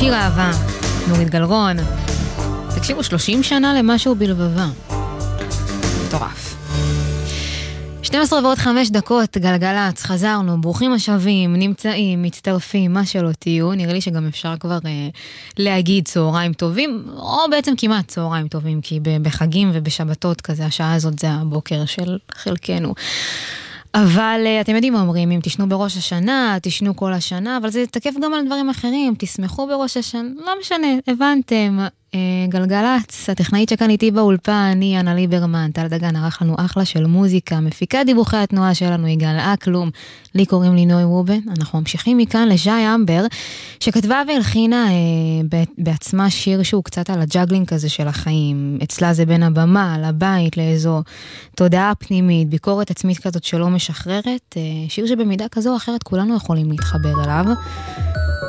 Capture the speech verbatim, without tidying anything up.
שיר אהבה, נורית גלרון. תקשיבו, שלושים שנה למשהו בלבבה. מטורף. שתים עשרה ועוד חמש דקות, גלגלץ, חזרנו, ברוכים השבים, נמצאים, מצטרפים, מה שלא תהיו. נראה לי שגם אפשר כבר אה, להגיד צהריים טובים, או בעצם כמעט צהריים טובים, כי בחגים ובשבתות כזה, השעה הזאת זה הבוקר של חלקנו. אבל uh, אתם יודעים מה אומרים, אם תשנו בראש השנה, תשנו כל השנה, אבל זה תקף גם על דברים אחרים, תשמחו בראש השנה, לא משנה, הבנתם, uh, גלגלץ, הטכנאית שכאן איתי באולפן, אני אנה ליברמן, טל דגן, ערך לנו אחלה של מוזיקה, מפיקה דיווחי התנועה שלנו, יגאל אקלום, לי קוראים לי נוי רובן, אנחנו ממשיכים מכאן לשי אמבר, שכתבה והלחינה uh, בעצמה שיר שהוא קצת על הג'אגלינג כזה של החיים, אצלה זה בין הבמה, לבית, לאיזו תודעה פנימית, ביקורת עצמית כזאת שלא משחררת, שיר שבמידה כזו או אחרת כולנו יכולים להתחבר אליו.